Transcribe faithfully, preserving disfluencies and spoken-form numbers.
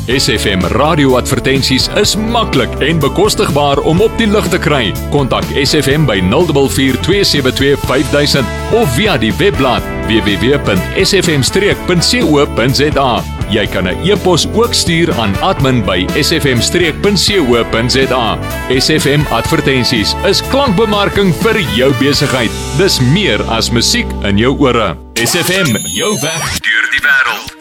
S F M radioadvertensies is maklik en bekostigbaar om op die lug te kry. Kontak S F M by nul vier vier twee sewe twee vyf duisend of via die webblad w w w punt s f m streek punt co punt z a. Jy kan 'n e-pos ook stuur aan admin by s f m streek punt co punt z a. S F M Advertensies is klankbemarking vir jou besigheid. Dis meer as musiek in jou ore. S F M, jou weg deur die wêreld.